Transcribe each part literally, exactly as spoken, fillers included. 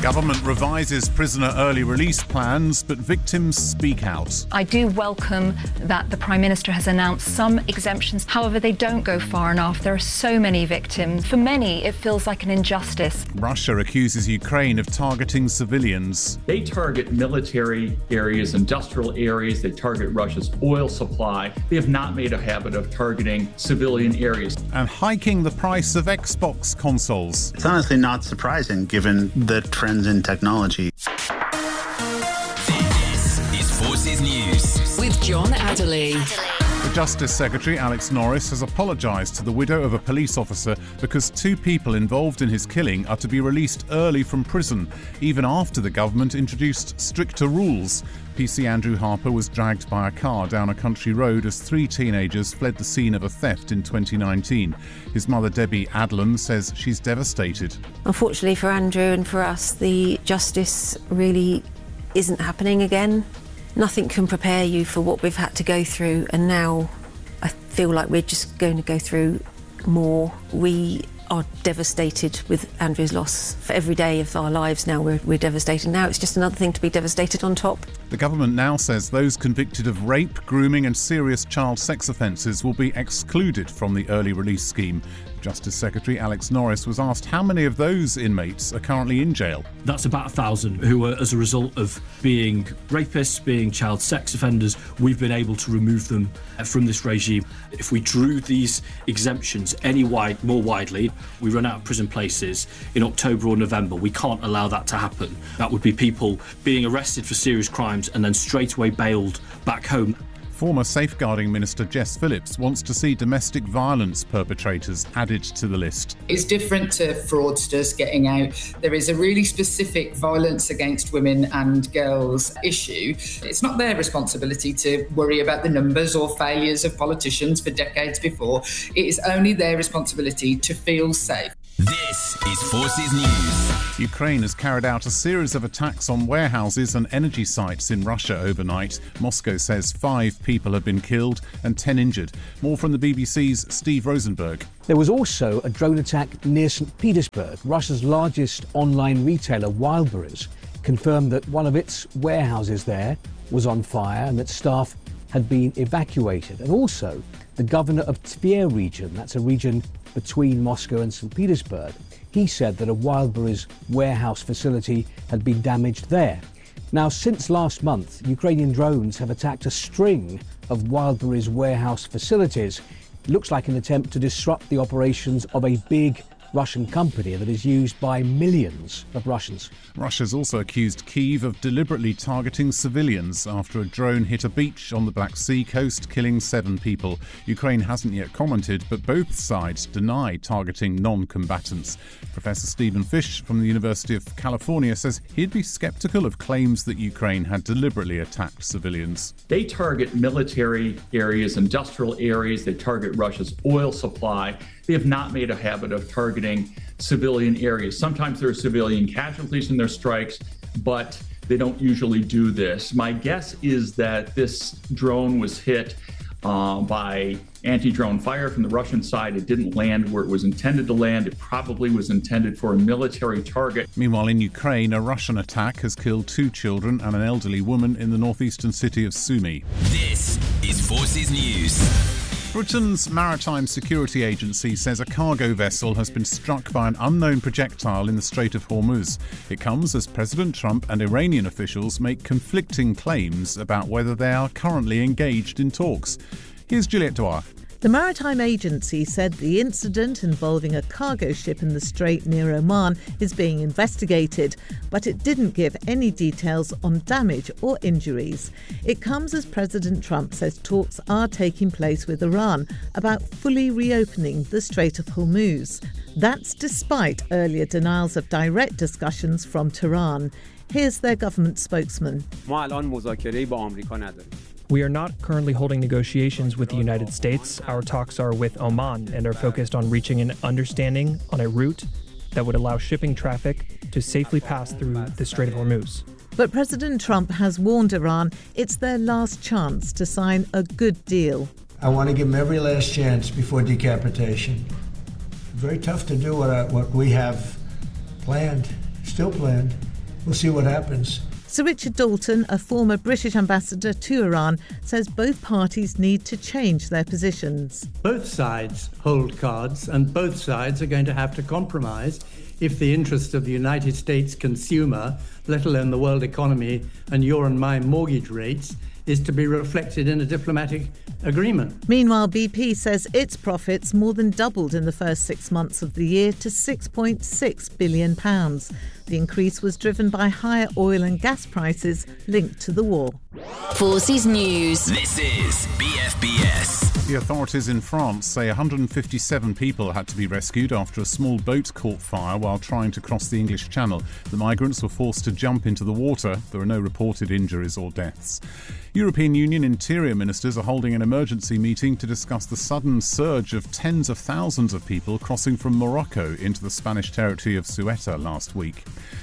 Government revises prisoner early release plans, but victims speak out. I do welcome that the Prime Minister has announced some exemptions. However, they don't go far enough. There are so many victims. For many, it feels like an injustice. Russia accuses Ukraine of targeting civilians. They target military areas, industrial areas. They target Russia's oil supply. They have not made a habit of targeting civilian areas. And hiking the price of Xbox consoles. It's honestly not surprising given the trends in technology. This is Forces News with John Adderley. The Justice Secretary, Alex Norris, has apologised to the widow of a police officer because two people involved in his killing are to be released early from prison, even after the government introduced stricter rules. P C Andrew Harper was dragged by a car down a country road as three teenagers fled the scene of a theft in twenty nineteen. His mother, Debbie Adlam, says she's devastated. Unfortunately for Andrew and for us, the justice really isn't happening again. Nothing can prepare you for what we've had to go through, and now I feel like we're just going to go through more. We are devastated with Andrew's loss. For every day of our lives now, we're, we're devastated. Now it's just another thing to be devastated on top. The government now says those convicted of rape, grooming and serious child sex offences will be excluded from the early release scheme. Justice Secretary Alex Norris was asked how many of those inmates are currently in jail. That's about a thousand who are, as a result of being rapists, being child sex offenders, we've been able to remove them from this regime. If we drew these exemptions any wide, more widely, we run out of prison places in October or November. We can't allow that to happen. That would be people being arrested for serious crimes and then straight away bailed back home. Former Safeguarding Minister Jess Phillips wants to see domestic violence perpetrators added to the list. It's different to fraudsters getting out. There is a really specific violence against women and girls issue. It's not their responsibility to worry about the numbers or failures of politicians for decades before. It is only their responsibility to feel safe. This is Forces News. Ukraine has carried out a series of attacks on warehouses and energy sites in Russia overnight. Moscow says five people have been killed and ten injured. More from the B B C's Steve Rosenberg. There was also a drone attack near Saint Petersburg. Russia's largest online retailer, Wildberries, confirmed that one of its warehouses there was on fire and that staff had been evacuated. And also, the governor of Tver region, that's a region between Moscow and Saint Petersburg, he said that a Wildberries warehouse facility had been damaged there. Now, since last month, Ukrainian drones have attacked a string of Wildberries warehouse facilities. It looks like an attempt to disrupt the operations of a big Russian company that is used by millions of Russians. Russia's also accused Kyiv of deliberately targeting civilians after a drone hit a beach on the Black Sea coast, killing seven people. Ukraine hasn't yet commented, but both sides deny targeting non-combatants. Professor Stephen Fish from the University of California says he'd be sceptical of claims that Ukraine had deliberately attacked civilians. They target military areas, industrial areas. They target Russia's oil supply. They have not made a habit of targeting civilian areas. Sometimes there are civilian casualties in their strikes, but they don't usually do this. My guess is that this drone was hit uh, by anti-drone fire from the Russian side. It didn't land where it was intended to land. It probably was intended for a military target. Meanwhile, in Ukraine, a Russian attack has killed two children and an elderly woman in the northeastern city of Sumy. This is Forces News. Britain's Maritime Security Agency says a cargo vessel has been struck by an unknown projectile in the Strait of Hormuz. It comes as President Trump and Iranian officials make conflicting claims about whether they are currently engaged in talks. Here's Juliette Dwyer. The Maritime Agency said the incident involving a cargo ship in the Strait near Oman is being investigated, but it didn't give any details on damage or injuries. It comes as President Trump says talks are taking place with Iran about fully reopening the Strait of Hormuz. That's despite earlier denials of direct discussions from Tehran. Here's their government spokesman. We are not currently holding negotiations with the United States. Our talks are with Oman and are focused on reaching an understanding on a route that would allow shipping traffic to safely pass through the Strait of Hormuz. But President Trump has warned Iran it's their last chance to sign a good deal. I want to give them every last chance before decapitation. Very tough to do what, I, what we have planned, still planned. we'll see what happens. Sir Richard Dalton, a former British ambassador to Iran, says both parties need to change their positions. Both sides hold cards, and both sides are going to have to compromise if the interest of the United States consumer, let alone the world economy and your and my mortgage rates, is to be reflected in a diplomatic agreement. Meanwhile, B P says its profits more than doubled in the first six months of the year to six point six billion pounds. The increase was driven by higher oil and gas prices linked to the war. Forces News. This is B F B S. The authorities in France say one hundred fifty-seven people had to be rescued after a small boat caught fire while trying to cross the English Channel. The migrants were forced to jump into the water. There are no reported injuries or deaths. European Union interior ministers are holding an emergency meeting to discuss the sudden surge of tens of thousands of people crossing from Morocco into the Spanish territory of Ceuta last week.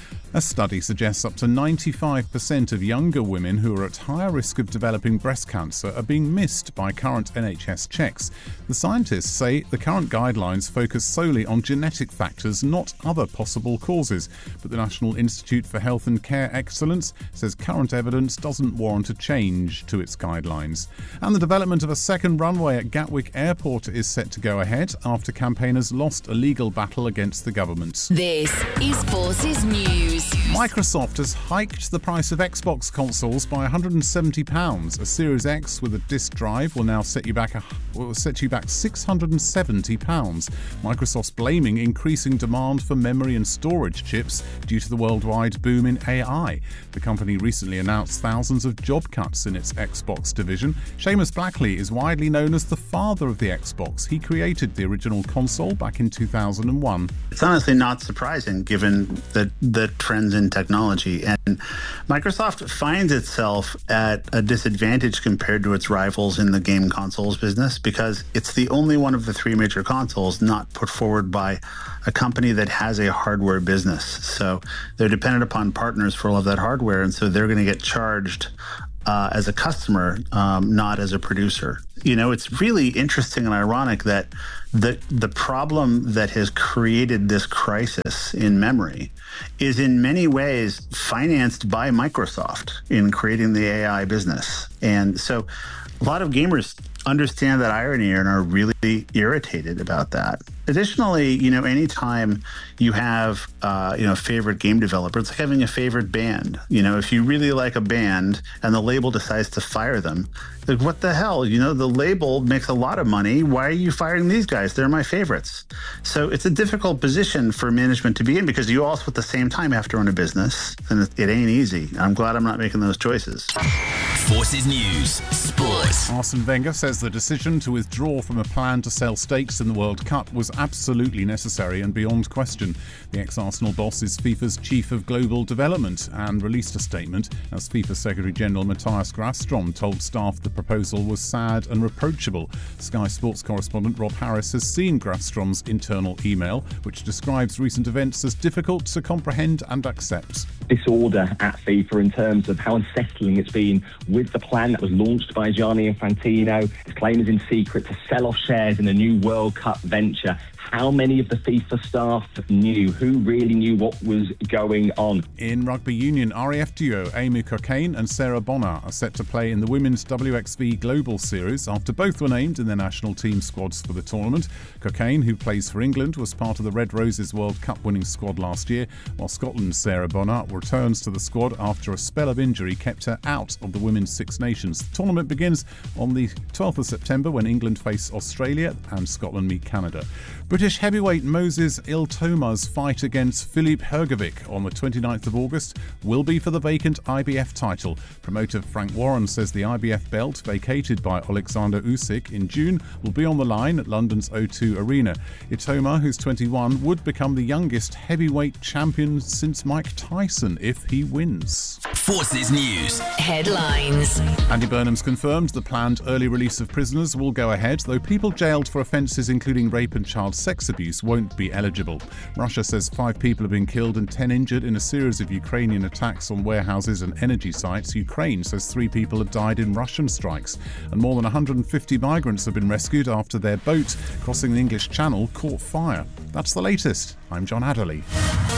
A study suggests up to ninety-five percent of younger women who are at higher risk of developing breast cancer are being missed by current N H S checks. The scientists say the current guidelines focus solely on genetic factors, not other possible causes. But the National Institute for Health and Care Excellence says current evidence doesn't warrant a change to its guidelines. And the development of a second runway at Gatwick Airport is set to go ahead after campaigners lost a legal battle against the government. This is Forces News. Microsoft has hiked the price of Xbox consoles by one hundred seventy pounds. A Series X with a disk drive will now set you back a, will set you back six hundred seventy pounds. Microsoft's blaming increasing demand for memory and storage chips due to the worldwide boom in A I. The company recently announced thousands of job cuts in its Xbox division. Seamus Blackley is widely known as the father of the Xbox. He created the original console back in two thousand one. It's honestly not surprising given the, the trends in technology. And Microsoft finds itself at a disadvantage compared to its rivals in the game consoles business because it's the only one of the three major consoles not put forward by a company that has a hardware business. So they're dependent upon partners for all of that hardware, and so they're going to get charged Uh, as a customer, um, not as a producer. You know, it's really interesting and ironic that the the problem that has created this crisis in memory is in many ways financed by Microsoft in creating the A I business. And so a lot of gamers understand that irony and are really irritated about that. Additionally, you know, anytime you have, uh, you know, a favorite game developer, it's like having a favorite band. You know, if you really like a band and the label decides to fire them, like, what the hell? You know, the label makes a lot of money. Why are you firing these guys? They're my favorites. So it's a difficult position for management to be in because you also at the same time have to run a business, and it, it ain't easy. I'm glad I'm not making those choices. Forces News Sports. Arsene Wenger says the decision to withdraw from a plan to sell stakes in the World Cup was absolutely necessary and beyond question. The ex-Arsenal boss is FIFA's chief of global development and released a statement as FIFA Secretary-General Matthias Grafstrom told staff the proposal was sad and reproachable. Sky Sports correspondent Rob Harris has seen Grafstrom's internal email, which describes recent events as difficult to comprehend and accept. Disorder at FIFA in terms of how unsettling it's been with the plan that was launched by Gianni Infantino. His claim is in secret to sell off shares in a new World Cup venture. How many of the FIFA staff knew? Who really knew what was going on? In rugby union, R A F duo Amy Cockayne and Sarah Bonner are set to play in the Women's W X V Global Series after both were named in their national team squads for the tournament. Cockayne, who plays for England, was part of the Red Roses World Cup winning squad last year, while Scotland's Sarah Bonner returns to the squad after a spell of injury kept her out of the Women's Six Nations. The tournament begins on the twelfth of September when England face Australia and Scotland meet Canada. British heavyweight Moses Iltoma's fight against Filip Hrgovic on the twenty-ninth of August will be for the vacant I B F title. Promoter Frank Warren says the I B F belt, vacated by Alexander Usyk in June, will be on the line at London's O two Arena. Iltoma, who's twenty-one, would become the youngest heavyweight champion since Mike Tyson if he wins. Forces News headlines. Andy Burnham's confirmed the planned early release of prisoners will go ahead, though people jailed for offences including rape and child sex abuse won't be eligible. Russia says five people have been killed and ten injured in a series of Ukrainian attacks on warehouses and energy sites. Ukraine says three people have died in Russian strikes, and more than one hundred fifty migrants have been rescued after their boat crossing the English Channel caught fire. That's the latest. I'm John Adderley.